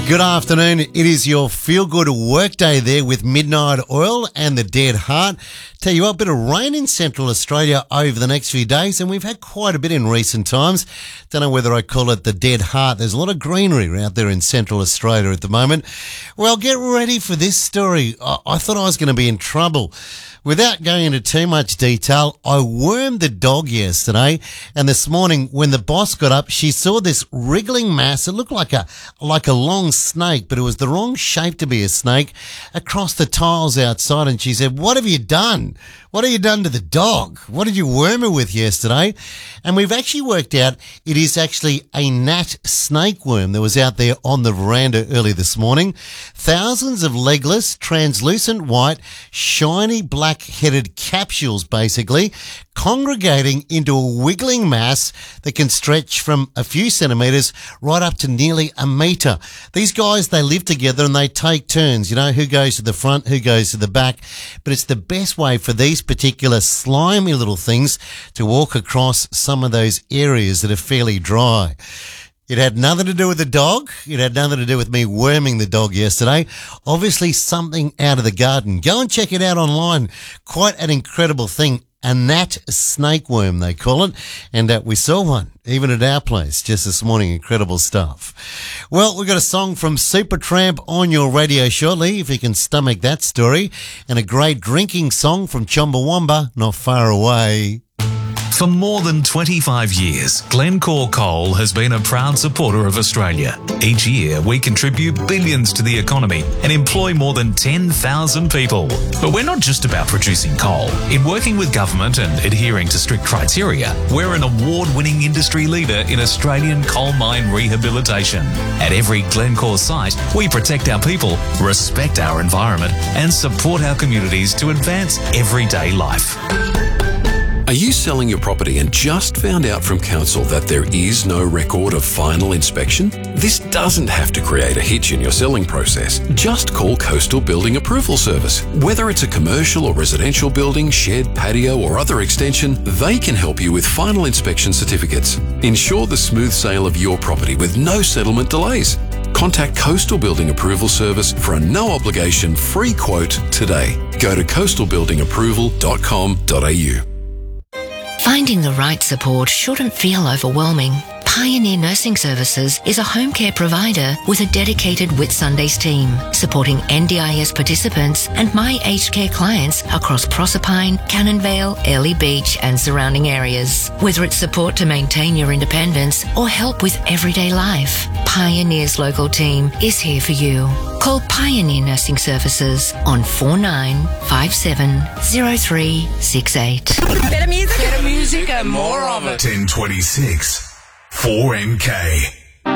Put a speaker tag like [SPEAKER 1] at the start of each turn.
[SPEAKER 1] Good afternoon. It is your feel-good workday there with Midnight Oil and the Dead Heart. Tell you what, a bit of rain in Central Australia over the next few days, and we've had quite a bit in recent times. Don't know whether I call it the Dead Heart. There's a lot of greenery out there in Central Australia at the moment. Well, get ready for this story. I thought I was going to be in trouble. Without going into too much detail, I wormed the dog yesterday, and this morning when the boss got up, she saw this wriggling mass. It looked like a long snake, but it was the wrong shape to be a snake, across the tiles outside, and she said, "What have you done? What have you done to the dog? What did you worm her with yesterday?" And we've actually worked out it is actually a gnat snake worm that was out there on the veranda early this morning. Thousands of legless, translucent white, shiny black-headed capsules, basically, congregating into a wiggling mass that can stretch from a few centimetres right up to nearly a metre. These guys, they live together and they take turns, you know, who goes to the front, who goes to the back. But it's the best way for these particular slimy little things to walk across some of those areas that are fairly dry. It had nothing to do with the dog. It had nothing to do with me worming the dog yesterday. Obviously something out of the garden. Go and check it out online. Quite an incredible thing. A gnat snake worm, they call it. And we saw one, even at our place, just this morning. Incredible stuff. Well, we've got a song from Supertramp on your radio shortly, if you can stomach that story. And a great drinking song from Chumbawamba, Not Far Away.
[SPEAKER 2] For more than 25 years, Glencore Coal has been a proud supporter of Australia. Each year, we contribute billions to the economy and employ more than 10,000 people. But we're not just about producing coal. In working with government and adhering to strict criteria, we're an award-winning industry leader in Australian coal mine rehabilitation. At every Glencore site, we protect our people, respect our environment, and support our communities to advance everyday life.
[SPEAKER 3] Are you selling your property and just found out from council that there is no record of final inspection? This doesn't have to create a hitch in your selling process. Just call Coastal Building Approval Service. Whether it's a commercial or residential building, shed, patio or other extension, they can help you with final inspection certificates. Ensure the smooth sale of your property with no settlement delays. Contact Coastal Building Approval Service for a no-obligation free quote today. Go to coastalbuildingapproval.com.au.
[SPEAKER 4] Finding the right support shouldn't feel overwhelming. Pioneer Nursing Services is a home care provider with a dedicated Whitsundays team, supporting NDIS participants and My Aged Care clients across Proserpine, Cannonvale, Airlie Beach and surrounding areas. Whether it's support to maintain your independence or help with everyday life, Pioneer's local team is here for you. Call Pioneer Nursing Services on 49570368.
[SPEAKER 5] Better music and more of it.
[SPEAKER 2] 1026 4MK.